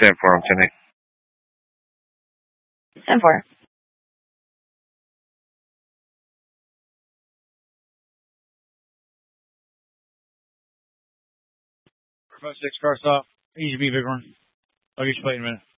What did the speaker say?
10-4, I'm 10-8. 10-4. About 6 cars off. Easy B, big one. I'll get you plate in a minute.